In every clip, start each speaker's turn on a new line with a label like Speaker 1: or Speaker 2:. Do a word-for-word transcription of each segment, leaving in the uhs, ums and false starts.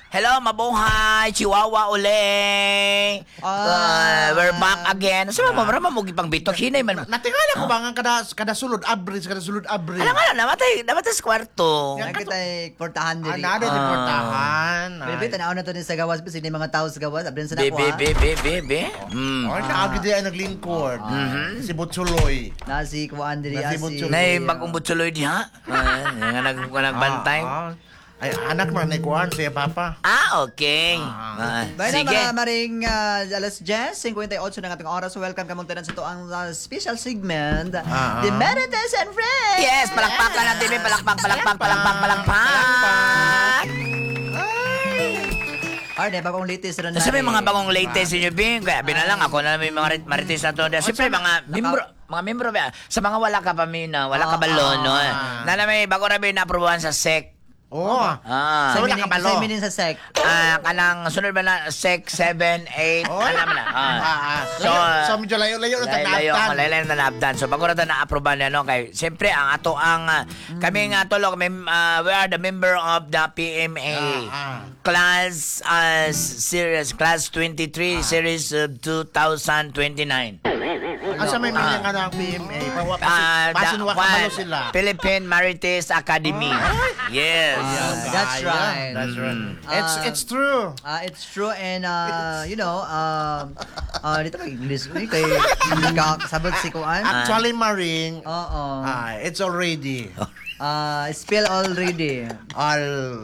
Speaker 1: Hello, mabuhay! Chihuahua uli! Uh, we're back again. Sa mga marama mo gipang bitok, hinay man.
Speaker 2: Natingala ko ba nga kada, kada sulod abri, kada sulod abri.
Speaker 1: Alam nga, namatay, namatay sa kwarto.
Speaker 3: Yan kita portahan
Speaker 2: Ah,
Speaker 3: diri.
Speaker 2: nado di portahan.
Speaker 3: Pero tanaw na to ni sa gawas bis ni mga tao sa gawas, abrin sa
Speaker 1: Be,
Speaker 3: nako.
Speaker 1: be,
Speaker 3: ha?
Speaker 1: be, be, be, be. Mm.
Speaker 2: Ay, naagi di ay naglingkod. Si Butsuloy.
Speaker 3: Na si kuan diri
Speaker 2: Na si
Speaker 3: ah,
Speaker 2: Butchul.
Speaker 1: Nay, mag-umbutsuloy diha. Ah, nga nag nagbantay.
Speaker 2: Ah, ah. Ay, anak man ni Kuan, siya papa.
Speaker 1: Ah, okay. Ah,
Speaker 3: Bayan
Speaker 1: sige.
Speaker 3: na mga maring uh, alas diyes, fifty-eight na ating oras. Welcome kamong tanan sa to ang uh, special segment,
Speaker 2: Ah,
Speaker 3: The
Speaker 2: ah.
Speaker 3: Medites and Friends.
Speaker 1: Yes, palakpakan natin. May palakpak, palakpak, palakpak, palakpak.
Speaker 3: Arne, bagong latest rin
Speaker 1: Kasi may mga bagong latest inyo, Bing. Kaya binalang ako na may mga rit- marites na to. Siyempre, mga membro, mga membro ba? Sa mga wala ka pa, Mina, wala ka
Speaker 3: Ah,
Speaker 1: balon, no?
Speaker 2: ah.
Speaker 1: Na na may bago na may na-aprobahan sa S E C.
Speaker 2: Oo.
Speaker 1: Ah.
Speaker 2: Sa
Speaker 3: Sa
Speaker 2: wala
Speaker 3: minin,
Speaker 2: ka balo.
Speaker 3: sa minin sa sec.
Speaker 1: Ah, kanang sunod ba na S E C seven, eight,
Speaker 2: Oy.
Speaker 1: ano man na. Ah.
Speaker 2: Ah, ah.
Speaker 1: So,
Speaker 2: Layo- so medyo layo-layo na
Speaker 1: layo
Speaker 2: tanaptan.
Speaker 1: ang layo na naabdan. So bago na ito na-aprobahan na, no? Kay, siyempre, ang ato ang, ah, kami nga tulog, may, ah, we are the member of the P M A.
Speaker 2: Ah, ah.
Speaker 1: Class uh, series, class twenty-three, series of two thousand twenty-nine.
Speaker 2: Asa may meaning nga ng P M A? Pawa-
Speaker 1: Ah,
Speaker 2: Pasin
Speaker 1: the
Speaker 2: wa kabalo
Speaker 1: one,
Speaker 2: sila.
Speaker 1: Philippine Marites Academy. Yes.
Speaker 3: That's
Speaker 2: Kaya,
Speaker 3: right.
Speaker 2: That's right.
Speaker 3: Mm.
Speaker 2: It's
Speaker 3: Ah.
Speaker 2: it's true.
Speaker 3: Uh, it's true and uh, you know, um uh, dito mag English uy kay nakakasabot si kuan.
Speaker 2: Actually, Maring,
Speaker 3: Oo.
Speaker 2: ah, it's already
Speaker 3: Uh, spill already.
Speaker 2: all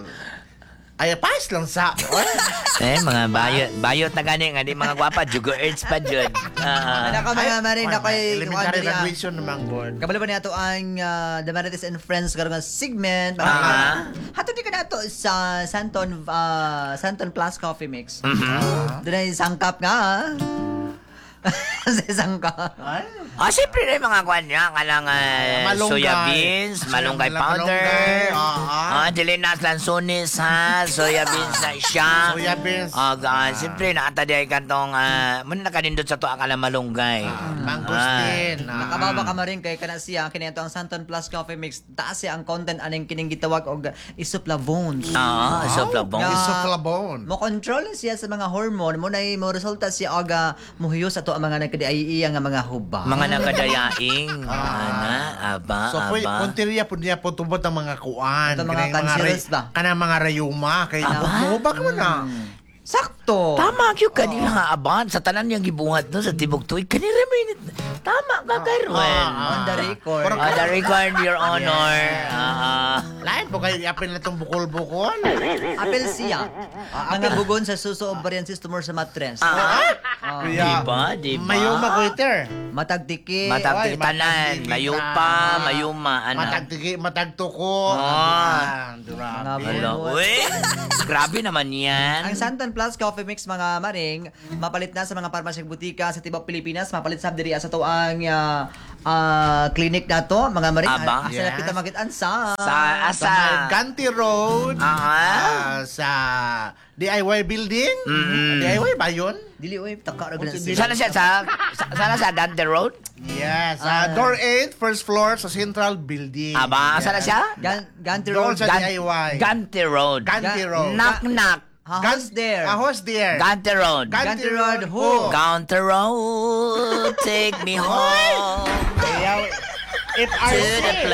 Speaker 2: ay pas lang sa.
Speaker 1: Eh, mga bayot. Bayot na gani. Nga di mga gwapa. Jugo Earths pa dyan. Ah.
Speaker 3: Ano ka mga maring na kay
Speaker 2: elementary
Speaker 3: kuan diri, ah.
Speaker 2: graduation naman good.
Speaker 3: Kabalo ba niya to ang uh, The Marites and Friends karon nga segment.
Speaker 1: Ah.
Speaker 3: Hato di ka na to sa Santon uh, Santon Plus Coffee Mix.
Speaker 1: Mhm.
Speaker 3: Doon ay sangkap nga. ah. Sa sangkap.
Speaker 2: Ay.
Speaker 1: Ah, siyempre na yung mga kwan niya. Kanang uh,
Speaker 2: Malunggay.
Speaker 1: soya beans, malunggay
Speaker 2: Soya-
Speaker 1: powder.
Speaker 2: malunggay, ah.
Speaker 1: Ah, dilinas lansones, ha. Soya beans na siya.
Speaker 2: Soya beans.
Speaker 1: Ah, ah, siyempre, nakata di ay kantong, ah, muna nakanindot sa to akala malunggay.
Speaker 2: Mangustin. Ah.
Speaker 3: Nakababa ka maring kay kana siya kinato ang Santon Plus Coffee Mix. Taas siya ang content aning kining gitawag og isoflavones.
Speaker 1: Ah, so plabong.
Speaker 3: Nga,
Speaker 2: Isoflavone.
Speaker 3: Mo control siya sa mga hormone mo na mo resulta siya og uh, muhiyos ato ang mga nagkadiaiya nga mga hubag.
Speaker 1: Mga nakadayaing. Ana, aba,
Speaker 2: So, po,
Speaker 1: aba.
Speaker 2: punteriya po niya po tubot ng mga kuan.
Speaker 3: Ito mga
Speaker 2: Kanang
Speaker 3: cancerous
Speaker 2: ray-
Speaker 3: ba?
Speaker 2: Kanang mga rayuma. Kaya,
Speaker 1: Aba?
Speaker 2: mo ba ka mo na?
Speaker 3: Sakto.
Speaker 1: Tama kyo kanila nga aban sa tanan niyang gibuhat no sa tibok tuig kanila minute. Tama ka kay Ruel.
Speaker 3: On the record.
Speaker 2: Parang-
Speaker 1: On the record, Your Honor. Ah,
Speaker 2: Lain po kayo i-apil na itong bukol-bukol.
Speaker 3: Apel siya. Ang bugon sa suso ovarian cyst tumor sa matres.
Speaker 1: ah,
Speaker 3: Ah.
Speaker 1: diba, diba?
Speaker 2: Mayuma ko iter.
Speaker 3: Matagtiki.
Speaker 1: Matagtiki
Speaker 2: Ay,
Speaker 1: tanan,
Speaker 2: matagtiki
Speaker 1: mayupa,
Speaker 2: ta.
Speaker 1: mayuma, ana.
Speaker 2: Matagtiki, matagtuko.
Speaker 1: Ah.
Speaker 2: Dura.
Speaker 3: Mga
Speaker 1: Hello,
Speaker 3: bugon.
Speaker 1: uy. Grabe naman yan.
Speaker 3: Ang Santon Plus Coffee Mix mga maring mapalit na sa mga parmasyang butika sa tibok Pilipinas, mapalit sa diri sa tuang uh, uh, clinic na to mga maring.
Speaker 1: Aba.
Speaker 3: Asa
Speaker 2: Yes.
Speaker 3: na kita magitan sa
Speaker 1: Sa
Speaker 2: Sa
Speaker 1: asa.
Speaker 2: Ganti Road.
Speaker 1: Ah.
Speaker 2: ah, sa D I Y building.
Speaker 1: Mm-mm.
Speaker 2: D I Y ba yun?
Speaker 3: dili oy taka ra
Speaker 2: Okay,
Speaker 3: ganun
Speaker 1: Sana siya sa, sa sana sa Dante Road?
Speaker 2: Yes.
Speaker 3: Ah.
Speaker 2: sa door eight, first floor sa Central Building.
Speaker 1: Aba, sana siya?
Speaker 3: Gan Gantry
Speaker 2: Doon
Speaker 3: Road.
Speaker 2: sa
Speaker 1: Gan-
Speaker 2: D I Y.
Speaker 1: Gante Road.
Speaker 2: Ganti
Speaker 3: Ga-
Speaker 2: Road.
Speaker 1: Knock knock.
Speaker 3: Ha,
Speaker 2: Gan-
Speaker 3: who's there?
Speaker 2: Ah, who's there?
Speaker 1: Gante Road.
Speaker 2: Ganti
Speaker 3: Ganti Road,
Speaker 2: Road.
Speaker 3: who?
Speaker 1: Gante Road, take me home
Speaker 2: Kaya, if I
Speaker 1: to the
Speaker 2: say,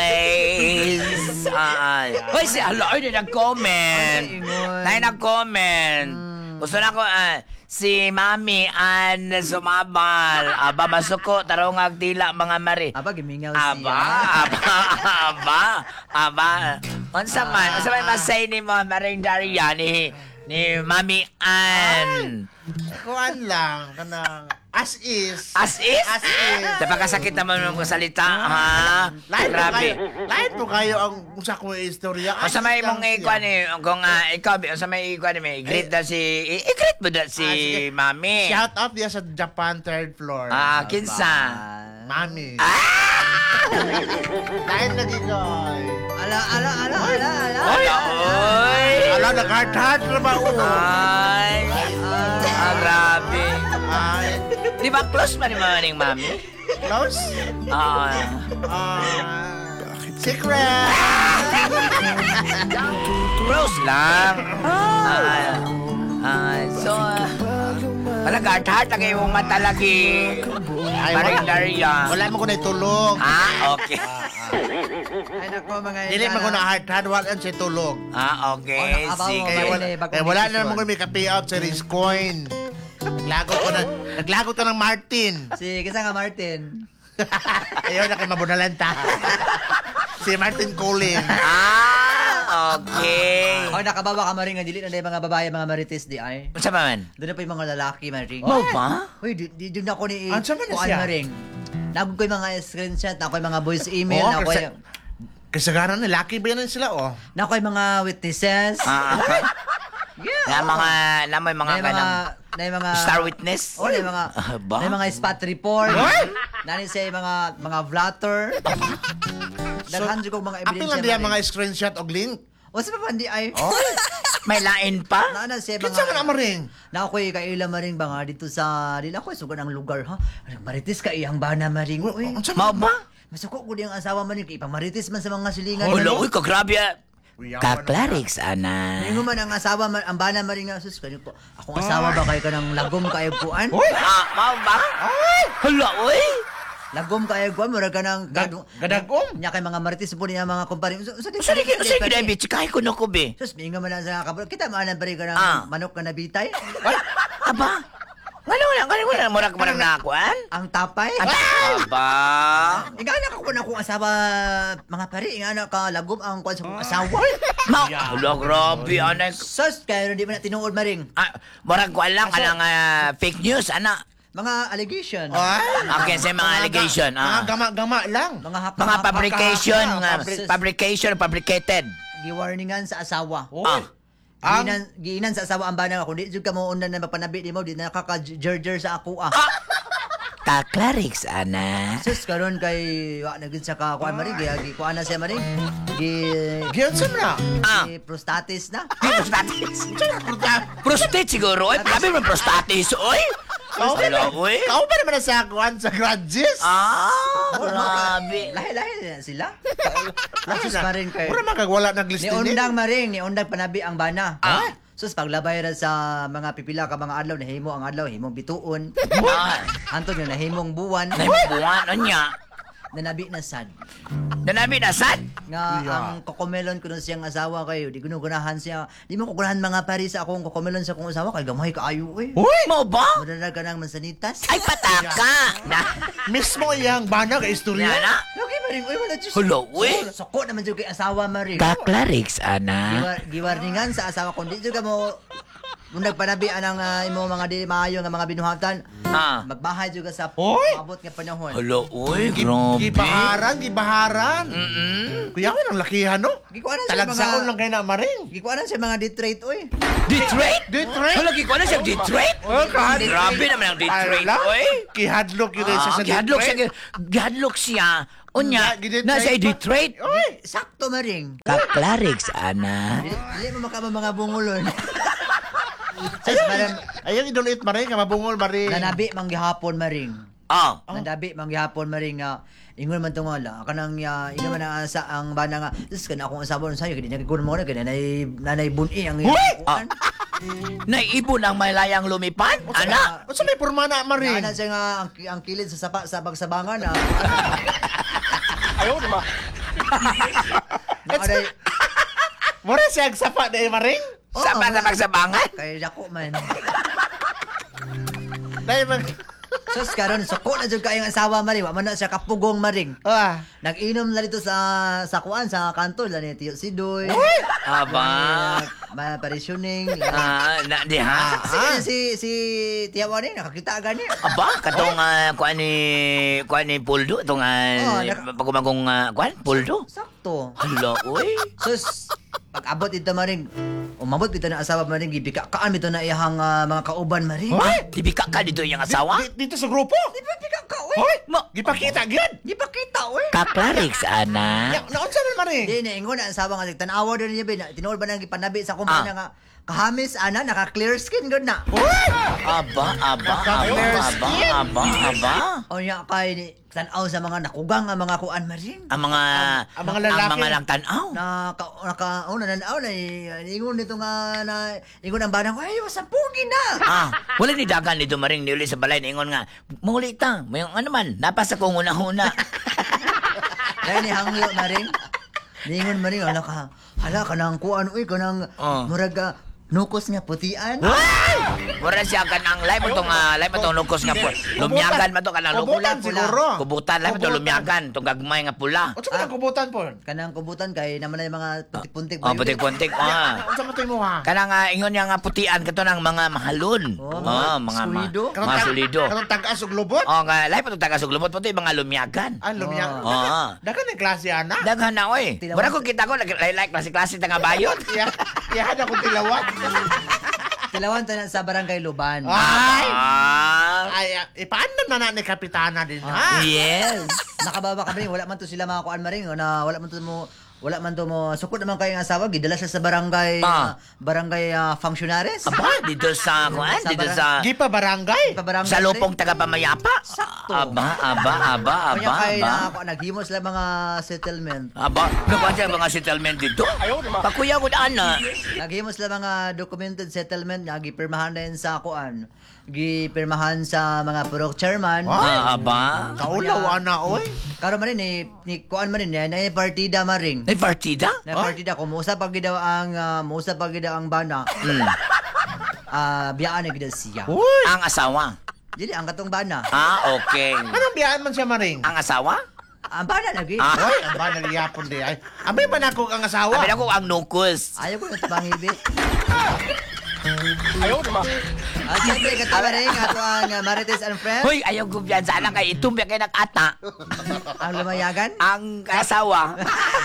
Speaker 1: place. Ay. Hoy, si Aloy na nag-comment.
Speaker 3: Ay, ingoy.
Speaker 1: Na nag-comment. Gusto na ko, ah, si Mami Ann sumabal. Aba, masuko, tarong agtila mga mari.
Speaker 3: Aba gimingaw siya.
Speaker 1: Aba, aba, aba, aba. Unsa man, unsa man masay ni mo, Maring Daria, ni, ni Mami Ann.
Speaker 2: kuan lang, kanang, as is.
Speaker 1: As is?
Speaker 2: As is.
Speaker 1: Napakasakit naman ng salita, ha?
Speaker 2: Lain po
Speaker 1: Grabe.
Speaker 2: kayo, lain po kayo ang usa kong istorya.
Speaker 1: O sa may mong ikuan ni, kung uh, ikaw, o sa may ikuan ni, i-greet na si, i- i-greet mo na si
Speaker 2: Ah, sige.
Speaker 1: Mami.
Speaker 2: Shout out diya sa Japan third floor.
Speaker 1: Ah, kinsa?
Speaker 2: Mami.
Speaker 1: Ah!
Speaker 2: Lain na dito.
Speaker 3: Ala ala ala ala ala.
Speaker 1: Ay, oy!
Speaker 2: Ala, nag-heart-heart na ba? oh?
Speaker 1: Ay! Ah, grabe.
Speaker 2: Ay,
Speaker 1: Di ba close pa ni Mami Mami?
Speaker 2: close?
Speaker 1: Ah.
Speaker 2: Ah, secret!
Speaker 1: Bro, Close lang. Ah, ah, so, talaga, heart lagi yung mata lagi.
Speaker 2: Ay,
Speaker 1: Maring
Speaker 2: wala.
Speaker 1: Daria.
Speaker 2: Wala mo ko na itulog.
Speaker 1: Ah, okay.
Speaker 3: Ay, nako, mga
Speaker 2: Dili mo ko na hard hard wala siya tulog.
Speaker 1: Ah, okay.
Speaker 3: Oh, nakabaw
Speaker 1: Sige.
Speaker 3: mo,
Speaker 2: Kaya wala,
Speaker 3: Mayle, bagong
Speaker 2: kaya wala na
Speaker 3: decision.
Speaker 2: naman ko may ka-payout sa Riz Coin. Naglagot ko na, naglagot ko ng Martin.
Speaker 3: Si, kisa nga Martin.
Speaker 2: Ayaw na kay mabunalan ta. Si Martin Colin.
Speaker 1: Ah, okay.
Speaker 3: Ay, nakabawa ka maring, dili na na yung mga babae, mga marites di ay.
Speaker 1: Ano ba man?
Speaker 3: Doon na pa yung mga lalaki, maring.
Speaker 1: Mo ba?
Speaker 3: Uy, di, di, di na ako ni...
Speaker 2: Ano sa man na
Speaker 3: kuan,
Speaker 2: siya?
Speaker 3: maring. Nagod ko yung mga screenshot, na ako yung mga voice email,
Speaker 2: Oo,
Speaker 3: na ako
Speaker 2: kasi-
Speaker 3: yung...
Speaker 2: Kasagaran na, laki ba yan sila, oh?
Speaker 3: Na ako yung mga witnesses.
Speaker 1: Ah,
Speaker 3: Yeah.
Speaker 1: na mga, na may mga
Speaker 3: na yung mga...
Speaker 1: kanang
Speaker 3: Na yung mga...
Speaker 1: star witness.
Speaker 3: Oh, na yung mga...
Speaker 1: Ah, ba?
Speaker 3: Na yung mga spot report. Nani siya yung mga... Mga vlotter. Daghan so, kong mga
Speaker 2: Apil
Speaker 3: ebidensya.
Speaker 2: lang diya
Speaker 3: maring.
Speaker 2: mga screenshot o link.
Speaker 3: O sa pa di ay...
Speaker 2: Oh,
Speaker 1: May lain pa?
Speaker 3: Na na siya
Speaker 2: kinsa man
Speaker 3: mga...
Speaker 2: amaring.
Speaker 3: Na ako'y kaila maring ba nga dito sa... Di na ako sugan ang lugar, ha? Marites ka iyang bana maring. Uy,
Speaker 2: Ang sa
Speaker 1: Mo ba?
Speaker 3: masuko ko diyang asawa maring. Kaya pang marites man sa mga silingan.
Speaker 1: Ulo, uy, kagrabe. ah.
Speaker 2: Uyawan
Speaker 1: Kaklarix, ana.
Speaker 3: Ngayon man ang asawa, ma- ang bana maring nga, sus, kanyo ko, akong asawa ba kayo ka ng lagom kayo kuan?
Speaker 2: Uy!
Speaker 1: Ah, mo ba? Hala, uy.
Speaker 3: Lagom kayo kuan, mura ka ng...
Speaker 2: Gad- gadagom?
Speaker 3: Nya kay mga marites po niya mga kumpare. Sa sa
Speaker 1: Sa di sa di na bitsikay ko na ko be.
Speaker 3: Sus, mingo man na sa kabro. Kita maanan pa rin ka ng
Speaker 1: Ah.
Speaker 3: manok na nabitay.
Speaker 1: Aba. Ngano wala, ngano wala murag murag na ako, an?
Speaker 3: Ang tapay.
Speaker 1: Aba.
Speaker 3: Ikaw na ako na akong asawa, mga pare, nga na ka lagom ang kuan sa akong asawa.
Speaker 1: Ma, hala, grabe, anay.
Speaker 3: Sus, kaya di man na tinuod maring.
Speaker 1: Ah, murag ko lang kanang ah, fake news, ana.
Speaker 3: Mga allegation.
Speaker 2: Ay!
Speaker 1: Okay, sa mga allegation,
Speaker 2: Mga
Speaker 1: ah.
Speaker 2: gama-gama lang.
Speaker 3: Mga haka,
Speaker 1: Mga fabrication,
Speaker 2: haka,
Speaker 1: nga,
Speaker 3: fabri-
Speaker 1: fabrication, fabricated.
Speaker 3: giwarningan sa asawa.
Speaker 2: Uy!
Speaker 1: Ah.
Speaker 2: Ang-
Speaker 3: Giinan, giinan sa asawa ang bana nga kung di jud ka mo undan na mapanabi di mo di na nakaka-jerjer sa ako ah.
Speaker 1: Kaklarix, ana.
Speaker 3: Sus karon kay wa na gid sa ka kuan mari gi gi kuan na siya mari. Gi
Speaker 2: Giyan sa na.
Speaker 1: Ah.
Speaker 3: gi prostatis na.
Speaker 1: Di prostatis. Prostate siguro, oy. Grabe man prostatis, oy.
Speaker 2: Kau ba
Speaker 1: Hala,
Speaker 2: naman-
Speaker 1: oy.
Speaker 2: Kau ba naman sa kuan sa grudges?
Speaker 1: Ah, grabe.
Speaker 3: Lahi-lahi na sila. Sus maring kay
Speaker 2: Pura makagwala ng
Speaker 3: ni
Speaker 2: listing.
Speaker 3: undang maring ni undang panabi ang bana.
Speaker 1: Ah.
Speaker 3: Sus paglabay ra sa mga pipila ka mga adlaw nahimo ang adlaw himong bituon.
Speaker 1: Ah,
Speaker 3: Anton yung nahimong buwan.
Speaker 1: naibuan, anya.
Speaker 3: Nanabi na sad.
Speaker 1: Nanabi na sad.
Speaker 3: Nga ang kokomelon ko nun siyang asawa kayo, di gunugunahan siya. Di mo kukunahan mga pari sa akong kokomelon sa akong asawa, kay gamay kaayo eh.
Speaker 2: Uy!
Speaker 1: Mo ba?
Speaker 3: Madalag ka ng mansanitas.
Speaker 1: Ay, pataka. Na,
Speaker 2: Mismo iyang bana ka istorya.
Speaker 1: na,
Speaker 3: Lagi maring, uy, wala Diyos.
Speaker 1: Hulo, uy.
Speaker 3: So, Soko naman dyan kay asawa maring.
Speaker 1: Kaklarix, ana.
Speaker 3: Giwar, giwarningan sa asawa kung di dyan ka mo, kung nagpanabi anang uh, imo mga di maayo nga mga binuhatan,
Speaker 1: Ah.
Speaker 3: magbahay dyan ka sa
Speaker 2: Uy!
Speaker 3: abot nga panahon.
Speaker 1: Hulo, uy,
Speaker 2: Gi-
Speaker 1: grabe.
Speaker 2: Gibaharan, gibaharan.
Speaker 1: Mm-mm.
Speaker 2: Kuya, ang lakihan, no?
Speaker 3: Gikuanan siya
Speaker 2: Talagsaon
Speaker 3: mga,
Speaker 2: lang kayo na maring.
Speaker 3: gikuanan siya mga Detroit, uy.
Speaker 1: Detroit?
Speaker 2: Detroit?
Speaker 1: Hala, ko na siya, Detroit?
Speaker 2: Oh, kahadlok.
Speaker 1: Grabe naman ang Detroit,
Speaker 2: Ala,
Speaker 1: oy.
Speaker 2: Kihadlok yun siya
Speaker 1: Ah,
Speaker 2: sa
Speaker 1: gihadlok siya,
Speaker 2: Detroit.
Speaker 1: gihadlok siya. Unya,
Speaker 2: Nga, gi-Detroit
Speaker 1: na siya
Speaker 2: pa.
Speaker 1: Detroit.
Speaker 2: Uy!
Speaker 3: Sakto maring.
Speaker 1: Kaklarix, ana.
Speaker 3: Dili dili mo makama mga bungulon. Sus, parang
Speaker 2: Ayaw idolit maring, kamabungol maring.
Speaker 3: nanabi mang gihapon maring.
Speaker 1: Oh.
Speaker 3: Nanabi mang gihapon maring nga ingon man tong wala kanang uh, ingon man ang asa ang bana nga sus kana akong asawa sayo kadi nagkuno mo na kadi nanay nanay buni ang
Speaker 2: Uy!
Speaker 3: kuan.
Speaker 1: Naibon ang malayang lumipad, ana.
Speaker 2: O sa may porma na maring?
Speaker 3: Ana siya nga ang, ang kilid sa sapa sa bagsabangan na.
Speaker 2: Ayaw di ba?
Speaker 3: Nakaday
Speaker 2: Mura siya ang sapa na eh, maring?
Speaker 1: Sa
Speaker 3: Oo,
Speaker 1: sa
Speaker 3: nga.
Speaker 1: pagsabangan.
Speaker 3: kay dako man.
Speaker 2: Dahil mag...
Speaker 3: Sus karon suko na jud kayong asawa maring wa man na siya kapugong maring.
Speaker 2: Ah.
Speaker 3: Nag-inom na dito sa sa kuan sa kanto la ni Tiyo Sidoy.
Speaker 1: Aba.
Speaker 3: Ma parisyoning.
Speaker 1: Ah, na di ha.
Speaker 3: Si si si Tiyawa ni nakakita gani.
Speaker 1: Aba, katong uh, kuan ni kuan ni Puldo, itong
Speaker 3: Oh,
Speaker 1: uh,
Speaker 3: nak-
Speaker 1: pagumagong uh, kuan Puldo.
Speaker 3: Sakto.
Speaker 1: Hala, uy.
Speaker 3: Sus, pag abot ito maring, umabot ito na asawa maring, gibika kaan ito na iyahang ah, mga kauban maring.
Speaker 1: Ay, tibika ka dito yung asawa?
Speaker 2: Di- Dito sa grupo?
Speaker 3: Di ba bika ka, uy?
Speaker 2: Hoy!
Speaker 1: Mo,
Speaker 2: Gipakita, gyud!
Speaker 3: Di ba kita, oy.
Speaker 1: Kaklarix, ana.
Speaker 2: Ya, naunsa man maring?
Speaker 3: Di na ingon ang asawa nga tanawa din niya bin. Tinuod ba nang ipanabi sa kumpanya
Speaker 1: Ah.
Speaker 3: nga kahamis ana naka-clear skin gud na.
Speaker 1: Aba, aba, aba,
Speaker 2: Naka-clear
Speaker 1: aba,
Speaker 2: skin.
Speaker 1: aba, aba.
Speaker 3: O nya kay ni tanaw sa mga nakugang ang mga kuan maring.
Speaker 1: Ang mga,
Speaker 2: ang mga lalaki.
Speaker 1: ang mga lang tanaw.
Speaker 3: Na ka naka oh nananaw na eh, ingon dito nga na ingon ang banang ay sa pugi na.
Speaker 1: Ah, wala ni dagan nito maring niuli sa balay ingon nga. Muli ta, may ano man, napasa ko una-una.
Speaker 3: Dahil ni hangyo maring. Ningon maring ala ka. Hala ka nang kuan uy kanang
Speaker 1: Oh.
Speaker 3: murag ah, nukos nga putian.
Speaker 1: Mura siya kanang live mo tong uh, live mo tong lukos nga po. Lumyagan man to kanang
Speaker 2: Kubutan
Speaker 1: lukos.
Speaker 2: siguro.
Speaker 1: Kubutan live mo to
Speaker 2: Kubutan.
Speaker 1: lumyagan tong gagmay nga pula.
Speaker 2: Unsa man ang kubutan po?
Speaker 3: Kanang kubutan kay naman na yung mga puntik-puntik
Speaker 1: Oh, putik-putik ah.
Speaker 2: Unsa man to mo ha?
Speaker 1: Kanang uh, ingon niya nga putian kato ng mga mahalon.
Speaker 3: Oh,
Speaker 1: Oh,
Speaker 3: mga
Speaker 1: mga ma-
Speaker 3: solido.
Speaker 1: mga solido.
Speaker 2: Kanang tag-as ug lubot?
Speaker 1: Oh, nga live mo tong taga suglumot puti mga lumyagan.
Speaker 2: Ah, lumya.
Speaker 3: Oh.
Speaker 1: Oo.
Speaker 2: Dagan ni klase ana.
Speaker 1: Daghan na oy.
Speaker 3: Tilawan.
Speaker 1: Wala ko kita ko like like klase-klase tanga bayot.
Speaker 2: Ya, ya hada ko tilawat.
Speaker 3: Tilawan tayo sa barangay Luban.
Speaker 2: Ay!
Speaker 1: Ah.
Speaker 2: Ay, ah, ipaanan man na ni kapitana din ha.
Speaker 1: Yes.
Speaker 3: Nakababa kami, wala man to sila mga kuan maring na wala man to mo wala man to mo sukod naman kay ang asawa gidala siya sa barangay
Speaker 1: Ah.
Speaker 3: ah, barangay ah, functionaries.
Speaker 1: Aba, dito sa kuan,
Speaker 3: Sa
Speaker 1: dito
Speaker 3: barang-
Speaker 1: sa
Speaker 2: Gipa barangay.
Speaker 3: Pa barangay
Speaker 1: sa
Speaker 3: maring.
Speaker 1: lupong taga pamayapa.
Speaker 3: Sakto.
Speaker 1: Aba, aba, aba, aba,
Speaker 3: Kanya kay
Speaker 1: aba.
Speaker 3: na ako naghimo sila mga settlement.
Speaker 1: Aba, gawa siya mga settlement dito. Pakuya ko na ana.
Speaker 3: Naghimo sila mga documented settlement nga gipirmahan din sa kuan. Gipirmahan sa mga purok chairman.
Speaker 1: Ah, aba.
Speaker 2: Kaulaw ana oy.
Speaker 3: Karon man rin ni, ni kuan man rin na na partida maring.
Speaker 1: May partida?
Speaker 3: Na partida ko musa pag daw ang uh, musa pag daw ang bana.
Speaker 1: Hmm.
Speaker 3: Ah, biyaan na gid siya.
Speaker 2: Uy.
Speaker 1: Ang asawa.
Speaker 3: Dili ang katong bana.
Speaker 1: Ah, okay.
Speaker 2: Anong biyaan man siya maring?
Speaker 1: Ang asawa?
Speaker 3: Ang bana lagi.
Speaker 1: Ah.
Speaker 2: Oy, ang ba nagyapon di ay. Abay man ako ang asawa.
Speaker 1: Sabi ako ang nukos.
Speaker 3: Ayaw ko yung tabangibi. Ayaw naman. At siyempre, katawa rin ato ang uh, Marites and Friends.
Speaker 1: Hoy, ayaw ko biyan. Sana kay itumbi kay nag-ata.
Speaker 3: Ang lumayagan.
Speaker 1: Ang asawa.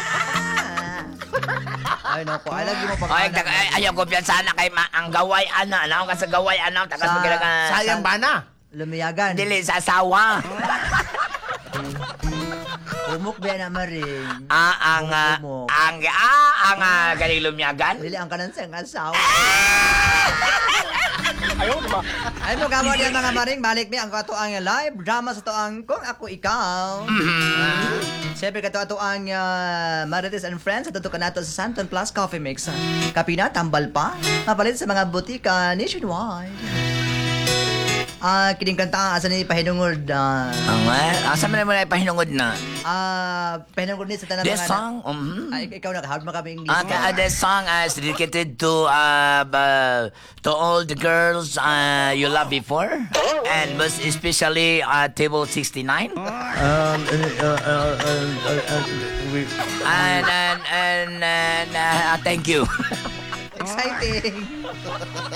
Speaker 3: Ay, naku. Ay, lagi mo pag
Speaker 1: Ay, taga- ay, ayaw ko biyan. Sana kay ma- ang gaway ana. Ano ka sa gaway ana? Takas
Speaker 3: Sa-
Speaker 1: mo kailangan.
Speaker 2: Sayang bana.
Speaker 3: Lumayagan.
Speaker 1: Dili sa asawa.
Speaker 3: Umok ba na maring.
Speaker 1: Ah, ang ah,
Speaker 3: Umok.
Speaker 1: ang ah, ang uh, galing lumyagan.
Speaker 3: Dili ang kanan sa ang asawa. Ay mo gamo diyan mga maring balik mi ang kato ang live drama sa toang kung ako ikaw. Siyempre kato ato ang uh, Marites and Friends at ato kanato sa Santon Plus Coffee Mix. Kapina tambal pa mapalit sa mga butika nationwide. Ah, kining kanta asa ni pahinungod ah
Speaker 1: Ang ah, asa man mo na ipahinungod na.
Speaker 3: ah pahinungod ni sa tanan
Speaker 1: This
Speaker 3: mga
Speaker 1: song, mhm.
Speaker 3: Ay, ikaw nakahard mo kami English.
Speaker 1: Ah, ka- this song is dedicated to uh, uh, to all the girls uh, you loved before, and most especially uh, table sixty-nine.
Speaker 2: Um, uh, uh, uh, uh, uh, we,
Speaker 1: And and and, and uh, thank you.
Speaker 3: Exciting.